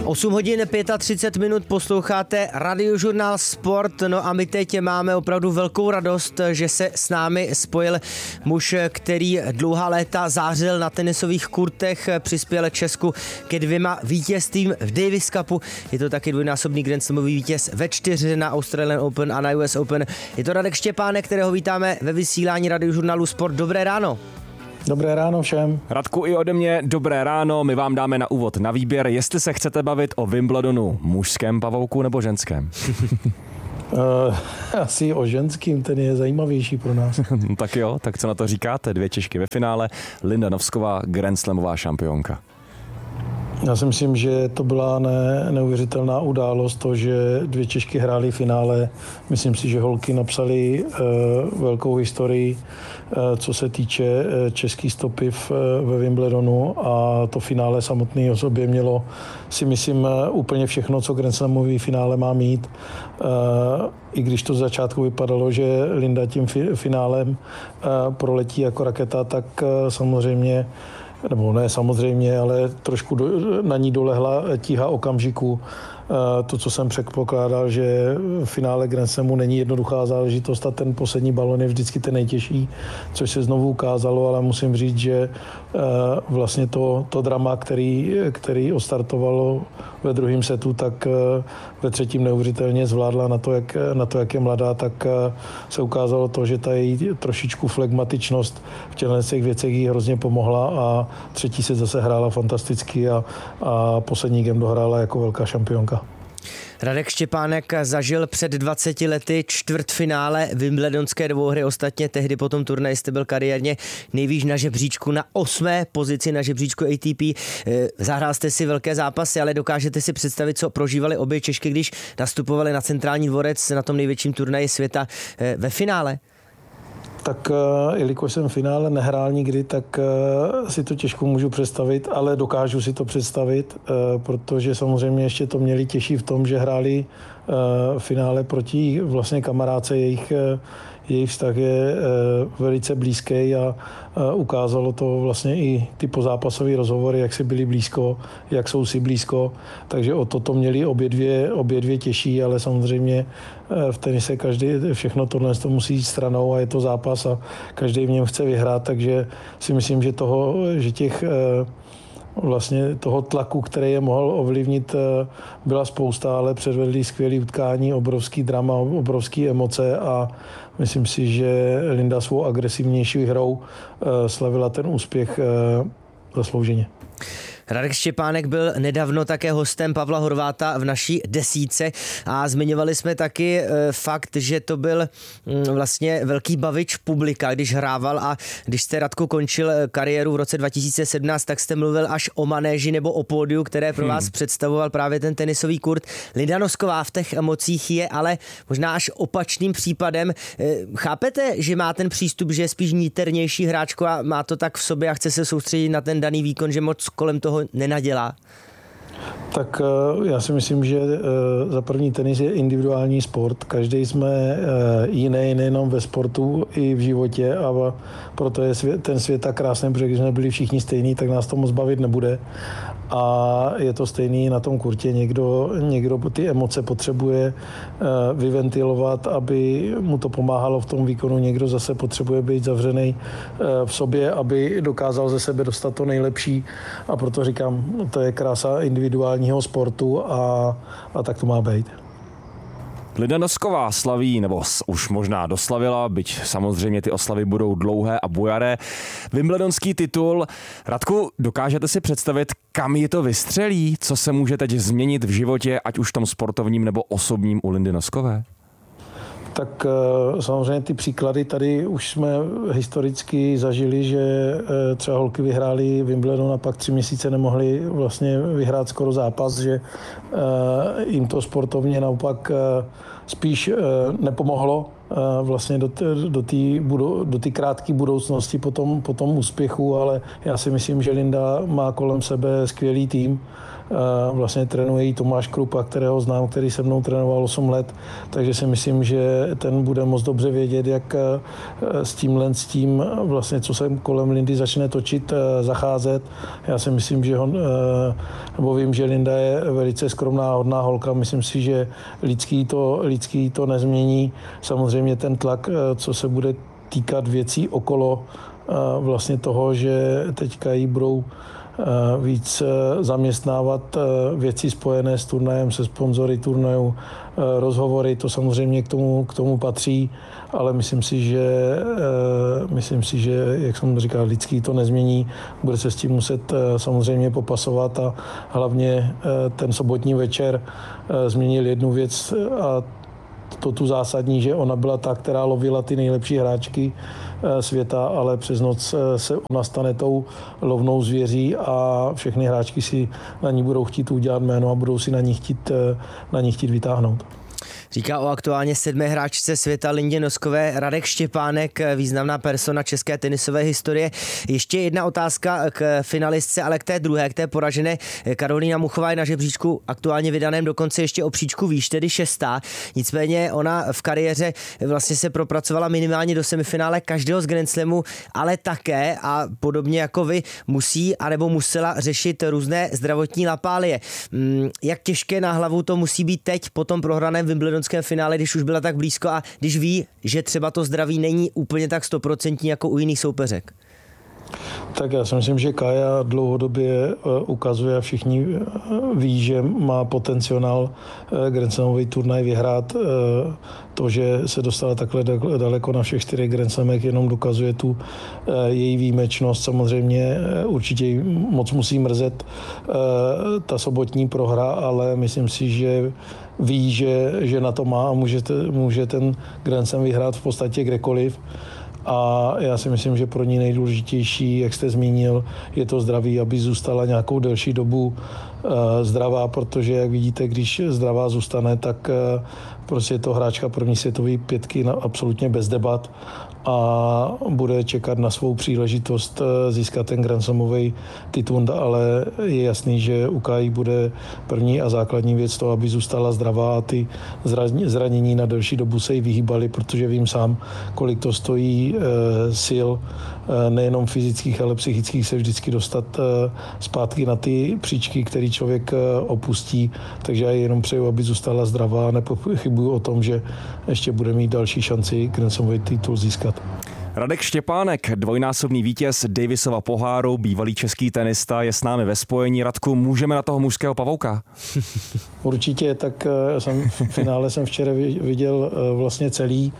8 hodin 35 minut posloucháte Radiožurnál Sport, no a my teď máme opravdu velkou radost, že se s námi spojil muž, který dlouhá léta zářil na tenisových kurtech, přispěl Česku ke 2 vítězstvím v Davis Cupu, je to taky dvojnásobný Grand Slamový vítěz ve 4 na Australian Open a na US Open. Je to Radek Štěpánek, kterého vítáme ve vysílání Radiožurnálu Sport. Dobré ráno. Dobré ráno všem. Radku, i ode mě dobré ráno, my vám dáme na úvod na výběr, jestli se chcete bavit o Wimbledonu, mužském pavouku nebo ženském. Asi o ženským, ten je zajímavější pro nás. Tak jo, tak co na to říkáte? 2 Češky ve finále, Linda Novsková, Grand Slamová šampionka. Já si myslím, že to byla neuvěřitelná událost, to, že 2 Češky hrály finále. Myslím si, že holky napsaly velkou historii, co se týče české stopy ve Wimbledonu, a to finále samotné o sobě mělo, si myslím, úplně všechno, co Grand Slamový finále má mít. I když to z začátku vypadalo, že Linda tím finálem proletí jako raketa, tak samozřejmě, nebo ne samozřejmě, ale trošku na ní dolehla tíha okamžiku. To, co jsem předpokládal, že v finále Grand Slamu není jednoduchá záležitost a ten poslední balon je vždycky ten nejtěžší, což se znovu ukázalo, ale musím říct, že vlastně to drama, který odstartovalo ve druhém setu, tak ve třetím neuvěřitelně zvládla na to, jak je mladá, tak se ukázalo to, že ta její trošičku flegmatičnost v těch věcech jí hrozně pomohla a třetí set zase hrála fantasticky a poslední game dohrála jako velká šampionka. Radek Štěpánek zažil před 20 lety čtvrtfinále Wimbledonské dvouhry. Ostatně tehdy po tom turnaji jste byl kariérně nejvýš na žebříčku, na 8. pozici na žebříčku ATP. Zahrál jste si velké zápasy, ale dokážete si představit, co prožívali obě Češky, když nastupovali na centrální dvorec na tom největším turnaji světa ve finále? Tak jelikož jsem v finále nehrál nikdy, tak si to těžko můžu představit, ale dokážu si to představit, protože samozřejmě ještě to měli těžší v tom, že hráli finále proti vlastně kamarádce, jejich vztah je velice blízký a ukázalo to vlastně i ty pozápasové rozhovory, jak si byli blízko, jak jsou si blízko, takže o toto měli obě dvě těžší, ale samozřejmě v tenise všechno tohle to musí jít stranou a je to zápas a každý v něm chce vyhrát, takže si myslím, že vlastně toho tlaku, který je mohl ovlivnit, byla spousta, ale předvedli skvělé utkání, obrovský drama, obrovské emoce a myslím si, že Linda svou agresivnější hrou slavila ten úspěch zaslouženě. Radek Štěpánek byl nedávno také hostem Pavla Horváta v naší desítce a zmiňovali jsme taky fakt, že to byl vlastně velký bavič publika, když hrával, a když jste, Radku, končil kariéru v roce 2017, tak jste mluvil až o manéži nebo o pódiu, které pro vás představoval právě ten tenisový kurt. Linda Novsková v těch emocích je ale možná až opačným případem. Chápete, že má ten přístup, že je spíš níternější hráčko a má to tak v sobě a chce se soustředit na ten daný výkon, že moc kolem toho nenadělá? Tak já si myslím, že za první tenis je individuální sport. Každý jsme jiný, nejenom ve sportu, i v životě, a proto je ten svět tak krásný, protože když jsme byli všichni stejní, tak nás to moc bavit nebude. A je to stejný na tom kurtě. Někdo ty emoce potřebuje vyventilovat, aby mu to pomáhalo v tom výkonu. Někdo zase potřebuje být zavřený v sobě, aby dokázal ze sebe dostat to nejlepší. A proto říkám, to je krása individuálního sportu a tak to má být. Linda Novsková slaví, nebo už možná doslavila, byť samozřejmě ty oslavy budou dlouhé a bujaré, wimbledonský titul. Radku, dokážete si představit, kam je to vystřelí? Co se může teď změnit v životě, ať už v tom sportovním nebo osobním, u Lindy Novskové? Tak samozřejmě ty příklady tady už jsme historicky zažili, že třeba holky vyhrály Wimbledon a pak 3 měsíce nemohly vlastně vyhrát skoro zápas, že jim to sportovně naopak spíš nepomohlo vlastně do té krátké budoucnosti po tom úspěchu, ale já si myslím, že Linda má kolem sebe skvělý tým vlastně trénuje i Tomáš Krupa, kterého znám, který se mnou trénoval 8 let, takže si myslím, že ten bude moc dobře vědět, jak s tím vlastně, co se kolem Lindy začne točit, zacházet. Já si myslím, že nebo vím, že Linda je velice skromná, hodná holka, myslím si, že lidský to nezmění. Samozřejmě ten tlak, co se bude týkat věcí okolo vlastně toho, že teďka jí budou víc zaměstnávat věci spojené s turnajem, se sponzory turnaju, rozhovory, to samozřejmě k tomu patří, ale myslím si, že jak jsem říkal, lidský to nezmění, bude se s tím muset samozřejmě popasovat a hlavně ten sobotní večer změnil jednu věc a to tu zásadní, že ona byla ta, která lovila ty nejlepší hráčky světa, ale přes noc se ona stane tou lovnou zvěří a všechny hráčky si na ní budou chtít udělat jméno a budou si na ní chtít vytáhnout. Říká o aktuálně 7. hráčce světa Lindě Noskové Radek Štěpánek, významná persona české tenisové historie. Ještě jedna otázka k finalistce, ale k té druhé, k té poražené. Karolína Muchová je na žebříčku aktuálně vydaném dokonce ještě o příčku výš, tedy 6. Nicméně ona v kariéře vlastně se propracovala minimálně do semifinále každého z Grand Slamu, ale také a podobně jako vy musí anebo musela řešit různé zdravotní lapálie. Jak těžké na hlavu to musí být teď po tom prohraném Wimbledonském finále, když už byla tak blízko a když ví, že třeba to zdraví není úplně tak 100% jako u jiných soupeřek? Tak já si myslím, že Kaja dlouhodobě ukazuje a všichni ví, že má potenciál Grand Slamový turnaj vyhrát. To, že se dostala takhle daleko na všech 4 Grand Slamech, jenom dokazuje tu její výjimečnost. Samozřejmě určitě moc musí mrzet ta sobotní prohra, ale myslím si, že ví, že na to má a může ten Grand Slam vyhrát v podstatě kdekoliv. A já si myslím, že pro ní nejdůležitější, jak jste zmínil, je to zdraví, aby zůstala nějakou delší dobu zdravá, protože, jak vidíte, když zdravá zůstane, tak prostě je to hráčka první světové 5 absolutně bez debat a bude čekat na svou příležitost získat ten Grand Slamový titul, ale je jasný, že u Kai bude první a základní věc to, aby zůstala zdravá a ty zranění na delší dobu se jí vyhýbaly, protože vím sám, kolik to stojí sil, nejenom fyzických, ale psychických se vždycky dostat zpátky na ty příčky, který člověk opustí, takže já jenom přeju, aby zůstala zdravá a nepochybuju o tom, že ještě bude mít další šanci Grand Slamový titul získat. Radek Štěpánek, dvojnásobný vítěz Davisova poháru, bývalý český tenista, je s námi ve spojení. Radku, můžeme na toho mužského pavouka? Určitě, tak v finále jsem včera viděl vlastně celý.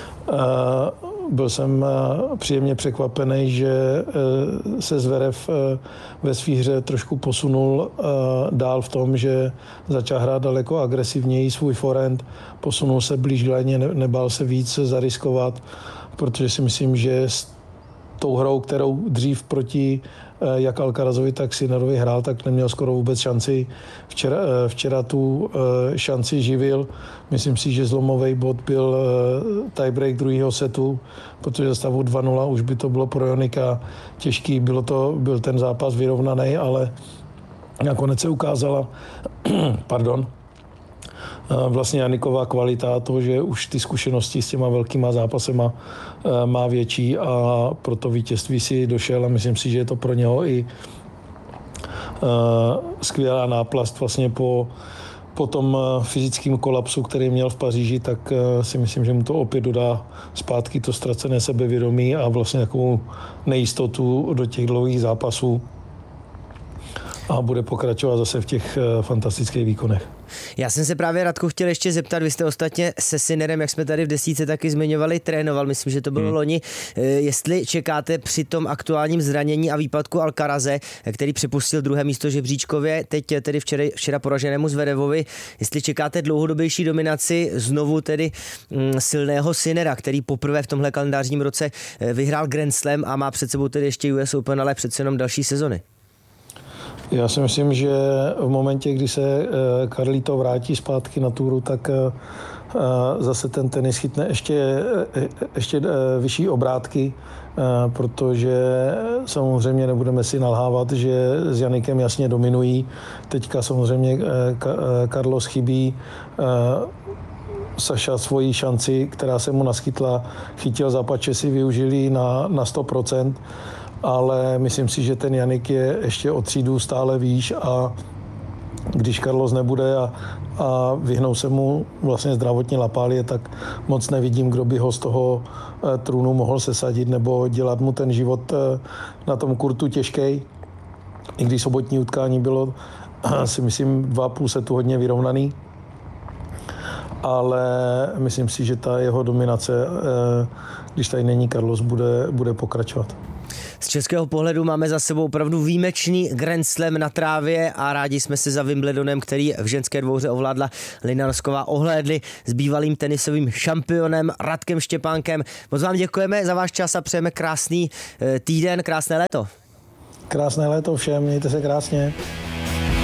Byl jsem příjemně překvapený, že se Zverev ve své hře trošku posunul dál v tom, že začal hrát daleko agresivněji svůj forehand, posunul se blíž k léně, nebál se víc zariskovat, protože si myslím, že s tou hrou, kterou dřív proti jak Alcarazovi, tak Sinnerovi hrál, tak neměl skoro vůbec šanci. Včera tu šanci živil. Myslím si, že zlomový bod byl tiebreak druhého setu, protože za stavu 2-0 už by to bylo pro Jonika těžký. Byl ten zápas vyrovnaný, ale nakonec se ukázala vlastně Janiková kvalita, to, že už ty zkušenosti s těma velkýma zápasema má větší a proto vítězství si došel a myslím si, že je to pro něho i skvělá náplast vlastně po tom fyzickém kolapsu, který měl v Paříži, tak si myslím, že mu to opět dodá zpátky to ztracené sebevědomí a vlastně takovou nejistotu do těch dlouhých zápasů a bude pokračovat zase v těch fantastických výkonech. Já jsem se právě, Radku, chtěl ještě zeptat, vy jste ostatně se Sinnerem, jak jsme tady v desítce taky zmiňovali, trénoval, myslím, že to bylo loni, jestli čekáte při tom aktuálním zranění a výpadku Alcaraze, který připustil druhé místo žebříčkově, teď tedy včera poraženému Zverevovi, jestli čekáte dlouhodobější dominaci znovu tedy silného Sinnera, který poprvé v tomhle kalendářním roce vyhrál Grand Slam a má před sebou tedy ještě US Open, ale přece jenom další sezony. Já si myslím, že v momentě, kdy se Carlito vrátí zpátky na túru, tak zase ten tenis chytne ještě vyšší obrátky. protože samozřejmě nebudeme si nalhávat, že s Janikem jasně dominují. Teďka samozřejmě Carlos chybí, Saša svoji šanci, která se mu naskytla, chytil za pače, si využili na 100%, ale myslím si, že ten Janik je ještě o třídu stále výš a když Carlos nebude a vyhnou se mu vlastně zdravotní lapálie, tak moc nevidím, kdo by ho z toho trůnu mohl sesadit nebo dělat mu ten život na tom kurtu těžký. I když sobotní utkání bylo, si myslím, 2,5 setu hodně vyrovnaný. Ale myslím si, že ta jeho dominace, když tady není Carlos, bude pokračovat. Z českého pohledu máme za sebou opravdu výjimečný Grand Slam na trávě a rádi jsme se za Wimbledonem, který v ženské dvouhře ovládla Linda Nosková, ohlédli s bývalým tenisovým šampionem Radkem Štěpánkem. Moc vám děkujeme za váš čas a přejeme krásný týden, krásné léto. Krásné léto všem, mějte se krásně.